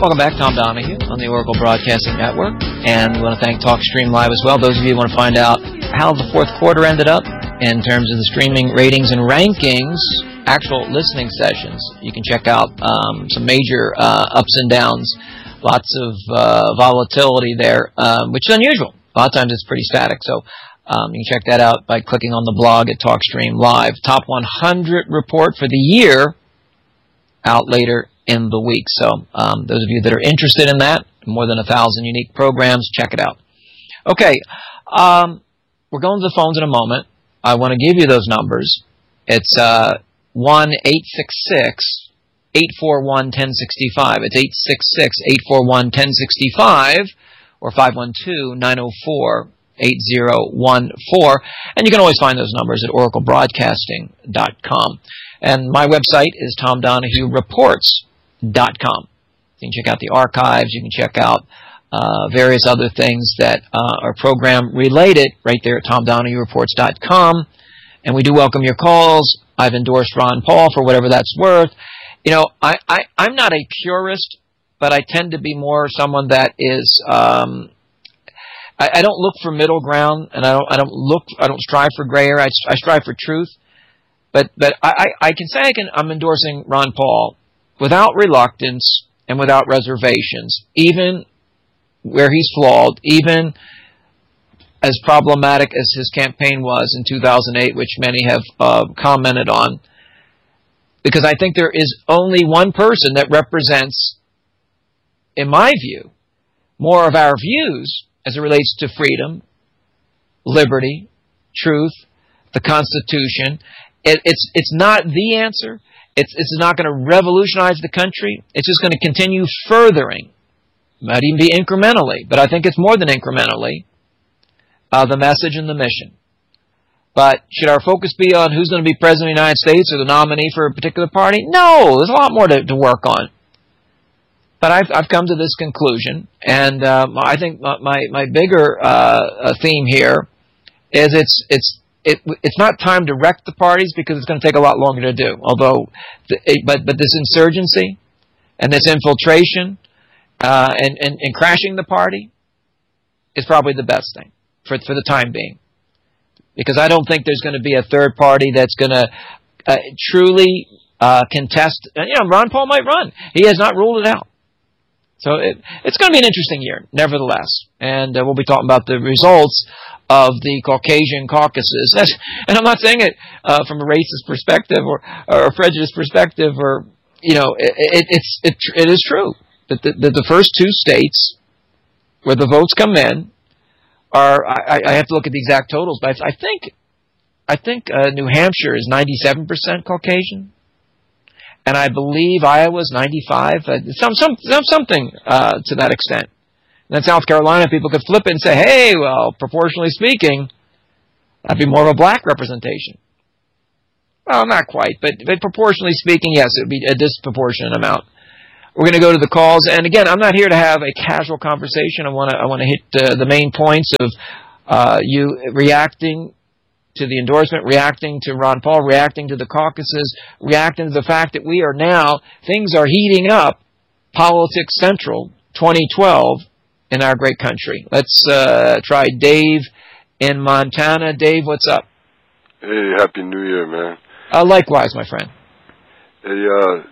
Welcome back, Tom Donahue on the Oracle Broadcasting Network. And we want to thank TalkStream Live as well. Those of you who want to find out how the fourth quarter ended up in terms of the streaming ratings and rankings, actual listening sessions, you can check out some major ups and downs, lots of volatility there, which is unusual. A lot of times it's pretty static. So you can check that out by clicking on the blog at TalkStream Live. Top 100 report for the year out later in the week. So those of you that are interested in that, more than 1,000 unique programs, check it out. Okay, we're going to the phones in a moment. I want to give you those numbers. It's 1-866-841-1065. It's 866-841-1065 or 512-904-8014. And you can always find those numbers at oraclebroadcasting.com. And my website is TomDonahueReports.com. You can check out the archives. You can check out various other things that are program-related right there at TomDonahueReports.com. And we do welcome your calls. I've endorsed Ron Paul for whatever that's worth. You know, I'm not a purist, but I tend to be more someone that is I don't look for middle ground, and I don't strive for gray area. I strive for truth. But I can say I'm endorsing Ron Paul without reluctance and without reservations, even where he's flawed, even as problematic as his campaign was in 2008, which many have commented on, because I think there is only one person that represents, in my view, more of our views as it relates to freedom, liberty, truth, the Constitution. It's not the answer. It's not going to revolutionize the country. It's just going to continue furthering, might even be incrementally, but I think it's more than incrementally, the message and the mission. But should our focus be on who's going to be president of the United States or the nominee for a particular party? No, there's a lot more to work on. But I've come to this conclusion, and I think my bigger theme here is it's not time to wreck the parties, because it's going to take a lot longer to do. Although, but this insurgency and this infiltration and crashing the party is probably the best thing for the time being, because I don't think there's going to be a third party that's going to truly contest. You know, Ron Paul might run. He has not ruled it out. So it's going to be an interesting year, nevertheless. And we'll be talking about the results of the Caucasian caucuses. And I'm not saying it from a racist perspective or a prejudice perspective, or, you know, it is true that the first two states where the votes come in are, I have to look at the exact totals, but I think New Hampshire is 97% Caucasian. And I believe Iowa's 95, something to that extent. And then South Carolina, people could flip it and say, hey, well, proportionally speaking, that'd be more of a black representation. Well, not quite, but proportionally speaking, yes, it would be a disproportionate amount. We're going to go to the calls, and again, I'm not here to have a casual conversation. I want to hit the main points of you reacting to the endorsement, reacting to Ron Paul, reacting to the caucuses, reacting to the fact that things are heating up, Politics Central 2012 in our great country. Let's try Dave in Montana. Dave, what's up? Hey, Happy New Year, man. Likewise, my friend. Hey,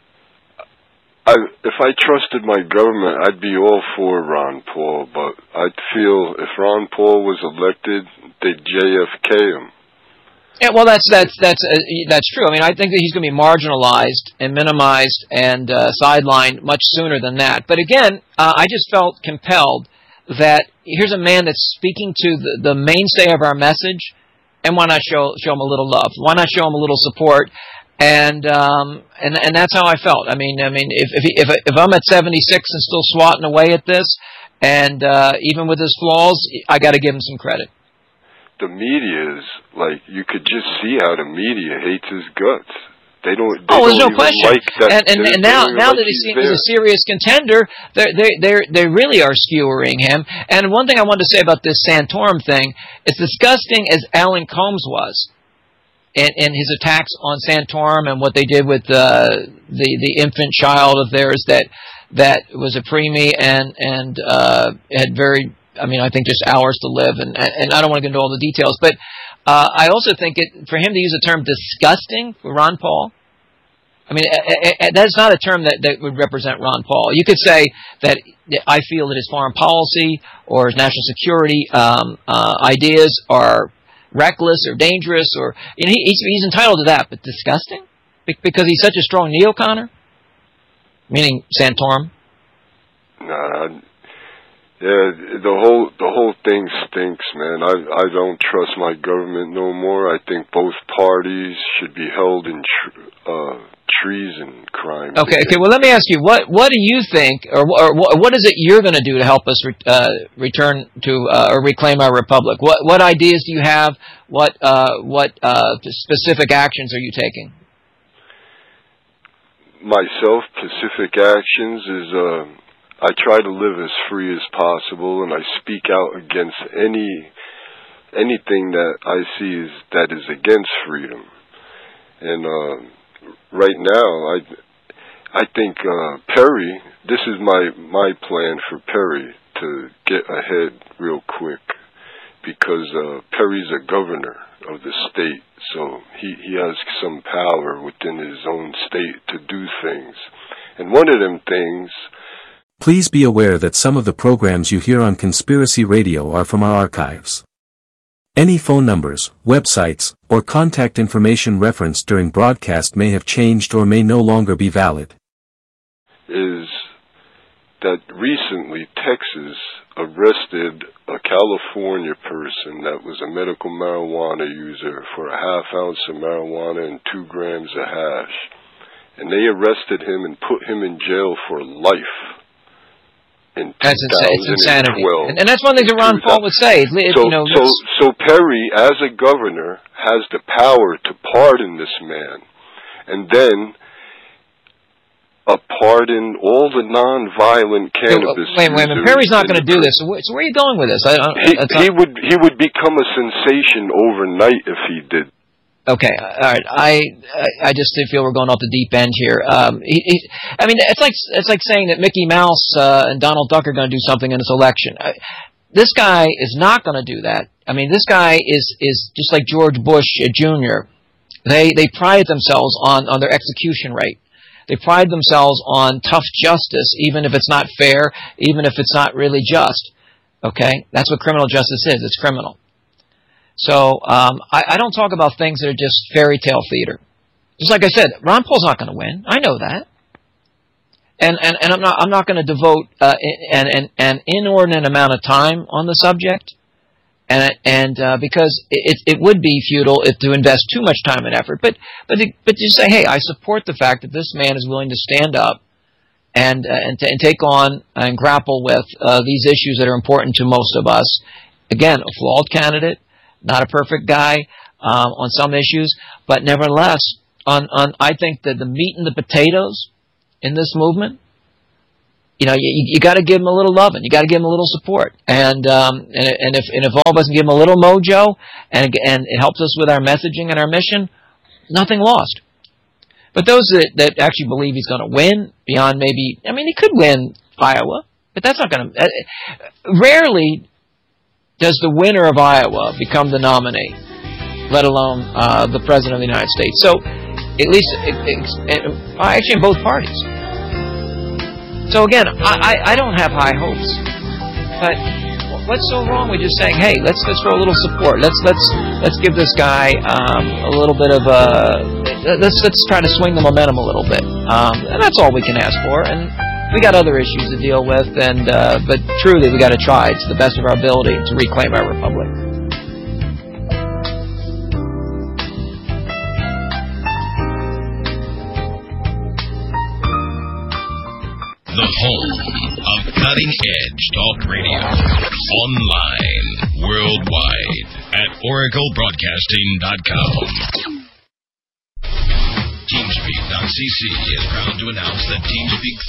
if I trusted my government, I'd be all for Ron Paul, but I'd feel if Ron Paul was elected, they'd JFK him. Yeah, well, that's true. I mean, I think that he's going to be marginalized and minimized and sidelined much sooner than that. But again, I just felt compelled that here's a man that's speaking to the mainstay of our message, and why not show him a little love? Why not show him a little support? And that's how I felt. I mean, if I'm at 76 and still swatting away at this, and even with his flaws, I got to give him some credit. The media is like, you could just see how the media hates his guts. They don't. There's no question. Like that, and now that he seems a serious contender, they really are skewering him. And one thing I wanted to say about this Santorum thing, it's disgusting as Alan Combs was in his attacks on Santorum and what they did with the infant child of theirs that that was a preemie and had very, I think just hours to live, and I don't want to get into all the details, but I also think for him to use the term disgusting for Ron Paul, that's not a term that would represent Ron Paul. You could say that I feel that his foreign policy or his national security ideas are reckless or dangerous, or he's entitled to that, but disgusting? Because he's such a strong neoconner? Meaning Santorum? Nah, yeah, the whole thing stinks, man. I don't trust my government no more. I think both parties should be held in treason crime. Okay. Well, let me ask you, what do you think, or what is it you're going to do to help us return to or reclaim our republic? What ideas do you have? What specific actions are you taking? Myself, specific actions is I try to live as free as possible, and I speak out against anything that I see that is against freedom. And right now, I think Perry. This is my plan for Perry to get ahead real quick, because Perry's a governor of the state, so he has some power within his own state to do things. And one of them things. Please be aware that some of the programs you hear on Conspiracy Radio are from our archives. Any phone numbers, websites, or contact information referenced during broadcast may have changed or may no longer be valid. Is that recently Texas arrested a California person that was a medical marijuana user for a half ounce of marijuana and 2 grams of hash. And they arrested him and put him in jail for life. That's insanity. And that's one thing that Ron Paul would say. So Perry, as a governor, has the power to pardon this man, and then pardon all the non-violent cannabis. Wait a minute. Perry's not going to do this. So where are you going with this? He would become a sensation overnight if he did. Okay, all right. I just feel we're going off the deep end here. It's like saying that Mickey Mouse and Donald Duck are going to do something in this election. This guy is not going to do that. This guy is just like George Bush Jr. They pride themselves on their execution rate. They pride themselves on tough justice, even if it's not fair, even if it's not really just. Okay, that's what criminal justice is. It's criminal. So I don't talk about things that are just fairy tale theater. Just like I said, Ron Paul's not going to win. I know that, and I'm not going to devote an inordinate amount of time on the subject, and because it would be futile to invest too much time and effort. But just say, hey, I support the fact that this man is willing to stand up and take on and grapple with these issues that are important to most of us. Again, a flawed candidate. Not a perfect guy on some issues, but nevertheless, I think that the meat and the potatoes in this movement, you got to give him a little loving, you got to give him a little support, and if all of us can give him a little mojo, and it helps us with our messaging and our mission, nothing lost. But those that actually believe he's going to win beyond maybe, he could win Iowa, but that's not going to. Rarely does the winner of Iowa become the nominee, let alone the President of the United States? So, at least, actually in both parties. So again, I don't have high hopes. But what's so wrong with just saying, hey, let's throw a little support. Let's give this guy a little bit of let's try to swing the momentum a little bit. And that's all we can ask for. And we got other issues to deal with, but truly we got to try to the best of our ability to reclaim our republic. The home of cutting-edge talk radio. Online, worldwide, at oraclebroadcasting.com. TeamSpeak.cc is proud to announce that TeamSpeak